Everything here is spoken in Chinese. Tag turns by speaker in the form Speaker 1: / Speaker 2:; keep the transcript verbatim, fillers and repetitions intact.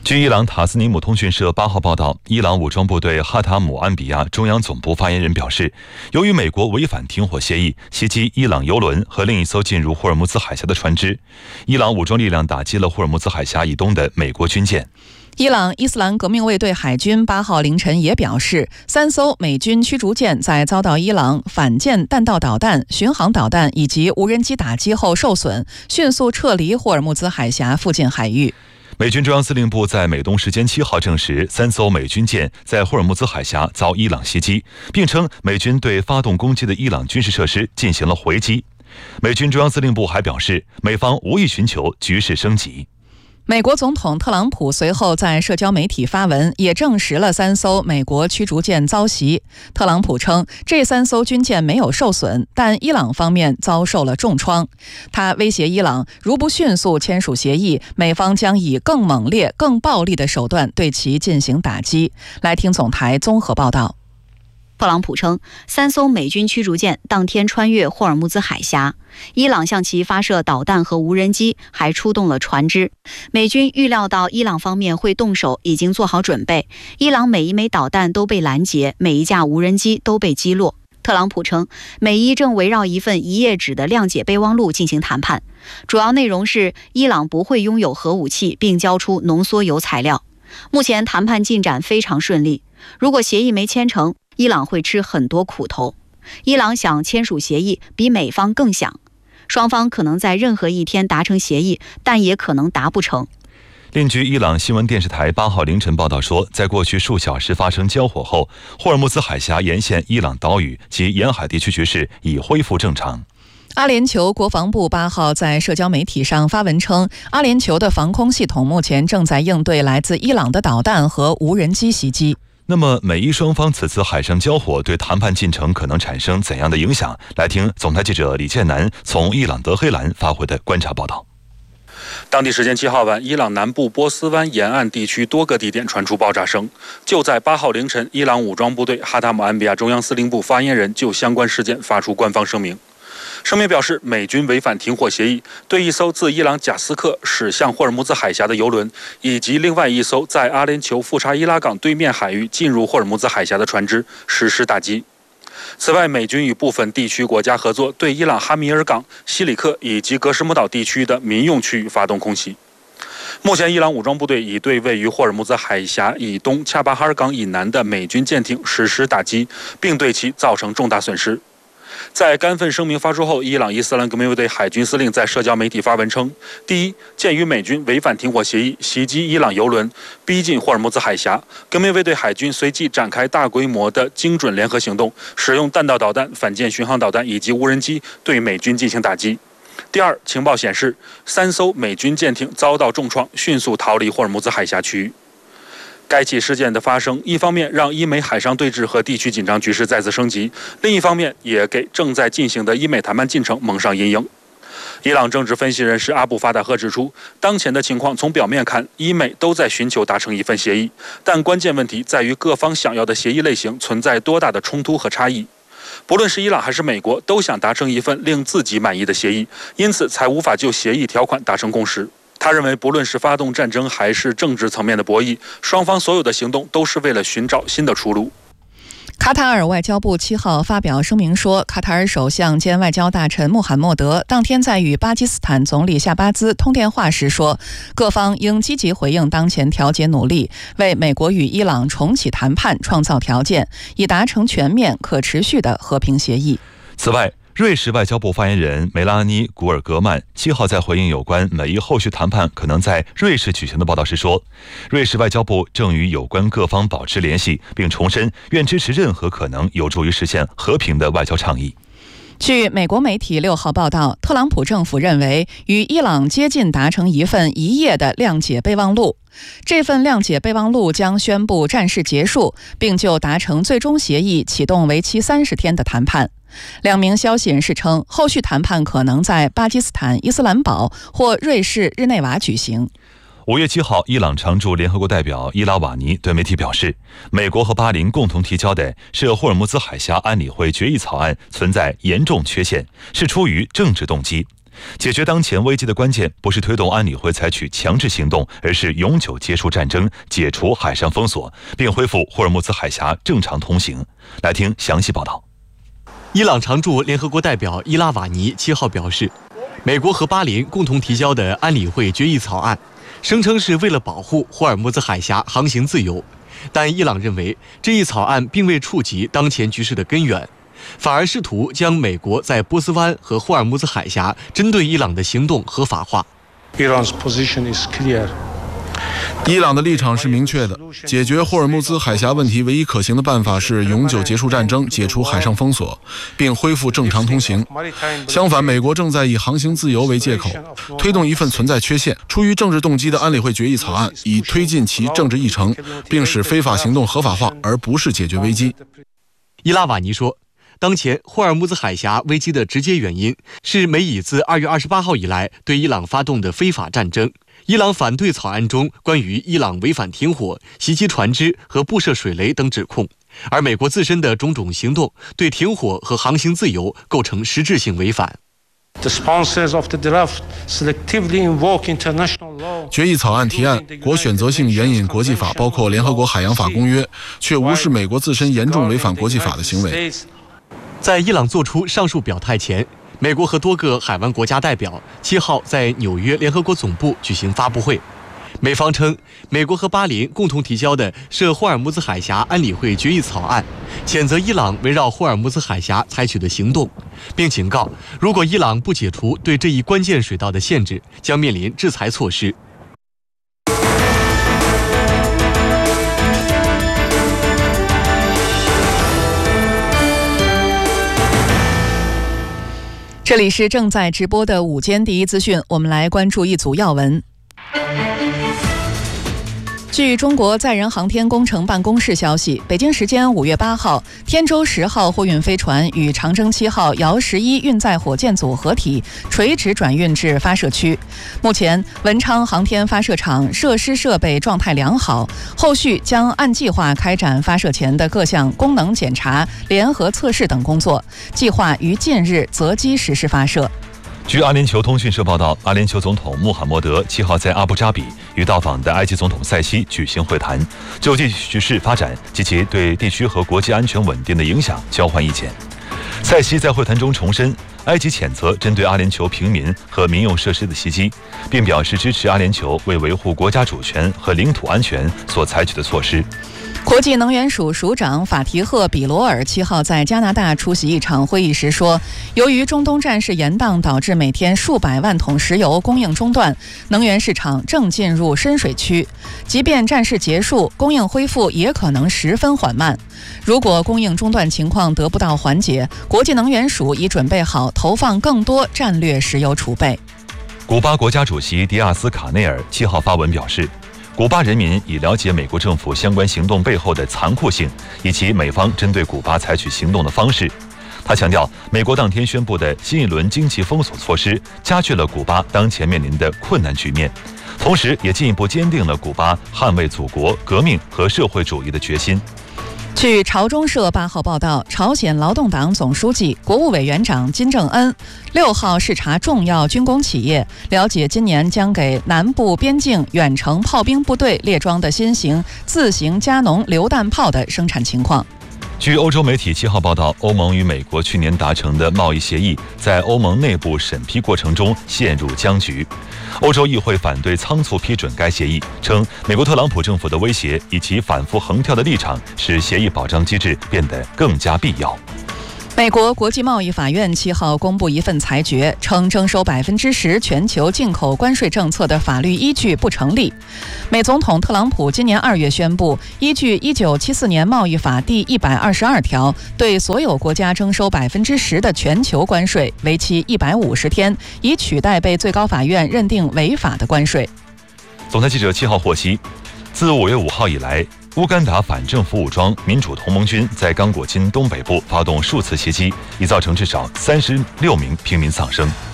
Speaker 1: 据伊朗塔斯尼姆通讯社八号报道，伊朗武装部队哈塔姆安比亚中央总部发言人表示，由于美国违反停火协议，袭击伊朗油轮和另一艘进入霍尔木兹海峡的船只，伊朗武装力量打击了霍尔木兹海峡以东的美国军舰。
Speaker 2: 伊朗伊斯兰革命卫队海军八号凌晨也表示，三艘美军驱逐舰在遭到伊朗反舰弹道导弹、巡航导弹以及无人机打击后受损，迅速撤离霍尔木兹海峡附近海域。
Speaker 1: 美军中央司令部在美东时间七号证实，三艘美军舰在霍尔木兹海峡遭伊朗袭击，并称美军对发动攻击的伊朗军事设施进行了回击。美军中央司令部还表示，美方无意寻求局势升级。
Speaker 2: 美国总统特朗普随后在社交媒体发文，也证实了三艘美国驱逐舰遭袭。特朗普称，这三艘军舰没有受损，但伊朗方面遭受了重创。他威胁伊朗，如不迅速签署协议，美方将以更猛烈、更暴力的手段对其进行打击。来听总台综合报道。
Speaker 3: 特朗普称，三艘美军驱逐舰当天穿越霍尔木兹海峡，伊朗向其发射导弹和无人机，还出动了船只。美军预料到伊朗方面会动手，已经做好准备。伊朗每一枚导弹都被拦截，每一架无人机都被击落。特朗普称，美伊正围绕一份一页纸的谅解备忘录进行谈判，主要内容是伊朗不会拥有核武器，并交出浓缩铀材料。目前谈判进展非常顺利，如果协议没签成，伊朗会吃很多苦头。伊朗想签署协议，比美方更想。双方可能在任何一天达成协议，但也可能达不成。
Speaker 1: 另据伊朗新闻电视台八号凌晨报道说，在过去数小时发生交火后，霍尔木兹海峡沿线伊朗岛屿及沿海地区局势已恢复正常。
Speaker 2: 阿联酋国防部八号在社交媒体上发文称，阿联酋的防空系统目前正在应对来自伊朗的导弹和无人机袭击。
Speaker 1: 那么美伊双方此次海上交火对谈判进程可能产生怎样的影响？来听总台记者李建南从伊朗德黑兰发回的观察报道。
Speaker 4: 当地时间七号晚，伊朗南部波斯湾沿岸地区多个地点传出爆炸声。就在八号凌晨，伊朗武装部队哈塔姆安比亚中央司令部发言人就相关事件发出官方声明。声明表示，美军违反停火协议，对一艘自伊朗贾斯克驶向霍尔木兹海峡的油轮，以及另外一艘在阿联酋富查伊拉港对面海域进入霍尔木兹海峡的船只实施打击。此外，美军与部分地区国家合作，对伊朗哈米尔港、西里克以及格什姆岛地区的民用区域发动空袭。目前，伊朗武装部队已对位于霍尔木兹海峡以东恰巴哈尔港以南的美军舰艇实施打击，并对其造成重大损失。在该份声明发出后，伊朗伊斯兰革命卫队海军司令在社交媒体发文称：第一，鉴于美军违反停火协议，袭击伊朗油轮，逼近霍尔木兹海峡，革命卫队海军随即展开大规模的精准联合行动，使用弹道导弹、反舰巡航导弹以及无人机对美军进行打击。第二，情报显示，三艘美军舰艇遭到重创，迅速逃离霍尔木兹海峡区域。该起事件的发生，一方面让伊美海上对峙和地区紧张局势再次升级，另一方面也给正在进行的伊美谈判进程蒙上阴影。伊朗政治分析人士阿布法达赫指出，当前的情况从表面看，伊美都在寻求达成一份协议，但关键问题在于各方想要的协议类型存在多大的冲突和差异。不论是伊朗还是美国，都想达成一份令自己满意的协议，因此才无法就协议条款达成共识。他认为，不论是发动战争还是政治层面的博弈，双方所有的行动都是为了寻找新的出路。
Speaker 2: 卡塔尔外交部七号发表声明说，卡塔尔首相兼外交大臣穆罕默德当天在与巴基斯坦总理夏巴兹通电话时说，各方应积极回应当前调解努力，为美国与伊朗重启谈判创造条件，以达成全面可持续的和平协议。
Speaker 1: 此外，瑞士外交部发言人梅拉尼·古尔格曼七号在回应有关美伊后续谈判可能在瑞士举行的报道时说，瑞士外交部正与有关各方保持联系，并重申愿支持任何可能有助于实现和平的外交倡议。
Speaker 2: 据美国媒体六号报道，特朗普政府认为与伊朗接近达成一份一页的谅解备忘录，这份谅解备忘录将宣布战事结束，并就达成最终协议启动为期三十天的谈判。两名消息人士称，后续谈判可能在巴基斯坦伊斯兰堡或瑞士日内瓦举行。
Speaker 1: 五月七号，伊朗常驻联合国代表伊拉瓦尼对媒体表示，美国和巴林共同提交的涉霍尔木兹海峡安理会决议草案存在严重缺陷，是出于政治动机。 解决当前危机的关键不是推动安理会采取强制行动，而是永久结束战争，解除海上封锁，并恢复霍尔木兹海峡正常通行。来听详细报道。
Speaker 5: 伊朗常驻联合国代表伊拉瓦尼七号表示，美国和巴林共同提交的安理会决议草案，声称是为了保护霍尔木兹海峡航行自由，但伊朗认为这一草案并未触及当前局势的根源，反而试图将美国在波斯湾和霍尔木兹海峡针对伊朗的行动合法化。
Speaker 6: Iran's position is clear.
Speaker 7: 伊朗的立场是明确的，解决霍尔木兹海峡问题唯一可行的办法是永久结束战争，解除海上封锁，并恢复正常通行。相反，美国正在以航行自由为借口，推动一份存在缺陷、出于政治动机的安理会决议草案，以推进其政治议程，并使非法行动合法化，而不是解决危机。
Speaker 5: 伊拉瓦尼说，当前霍尔木兹海峡危机的直接原因是美以自二月二十八号以来对伊朗发动的非法战争。伊朗反对草案中关于伊朗违反停火、袭击船只和布设水雷等指控，而美国自身的种种行动对停火和航行自由构成实质性违反。
Speaker 6: The sponsors of the draft selectively invoke international law.
Speaker 7: 决议草案提案国选择性援引国际法，包括联合国海洋法公约，却无视美国自身严重违反国际法的行为。
Speaker 5: 在伊朗做出上述表态前，美国和多个海湾国家代表七号在纽约联合国总部举行发布会。美方称，美国和巴林共同提交的涉霍尔木兹海峡安理会决议草案，谴责伊朗围绕霍尔木兹海峡采取的行动，并警告，如果伊朗不解除对这一关键水道的限制，将面临制裁措施。
Speaker 2: 这里是正在直播的午间第一资讯，我们来关注一组要闻。据中国载人航天工程办公室消息，北京时间五月八号，天舟十号货运飞船与长征七号遥十一运载火箭组合体垂直转运至发射区。目前，文昌航天发射场设施设备状态良好，后续将按计划开展发射前的各项功能检查、联合测试等工作，计划于近日择机实施发射。
Speaker 1: 据阿联酋通讯社报道，阿联酋总统穆罕默德七号在阿布扎比与到访的埃及总统塞西举行会谈，就地局势发展及其对地区和国际安全稳定的影响交换意见。塞西在会谈中重申，埃及谴责针对阿联酋平民和民用设施的袭击，并表示支持阿联酋为维护国家主权和领土安全所采取的措施。
Speaker 2: 国际能源署署长法提赫·比罗尔七号在加拿大出席一场会议时说，由于中东战事延宕导致每天数百万桶石油供应中断，能源市场正进入深水区。即便战事结束，供应恢复也可能十分缓慢。如果供应中断情况得不到缓解，国际能源署已准备好投放更多战略石油储备。
Speaker 1: 古巴国家主席迪亚斯卡内尔七号发文表示，古巴人民已了解美国政府相关行动背后的残酷性，以及美方针对古巴采取行动的方式。他强调，美国当天宣布的新一轮经济封锁措施加剧了古巴当前面临的困难局面，同时也进一步坚定了古巴捍卫祖国、革命和社会主义的决心。
Speaker 2: 据朝中社八号报道，朝鲜劳动党总书记、国务委员长金正恩六号视察重要军工企业，了解今年将给南部边境远程炮兵部队列装的新型自行加农榴弹炮的生产情况。
Speaker 1: 据欧洲媒体七号报道，欧盟与美国去年达成的贸易协议在欧盟内部审批过程中陷入僵局。欧洲议会反对仓促批准该协议，称美国特朗普政府的威胁以及反复横跳的立场使协议保障机制变得更加必要。
Speaker 2: 美国国际贸易法院七号公布一份裁决，称征收百分之十全球进口关税政策的法律依据不成立。美总统特朗普今年二月宣布，依据一九七四年贸易法第一百二十二条，对所有国家征收百分之十的全球关税，为期一百五十天，以取代被最高法院认定违法的关税。
Speaker 1: 总台记者七号获悉，自五月五号以来，乌干达反政府武装民主同盟军在刚果金东北部发动数次袭击，已造成至少三十六名平民丧生。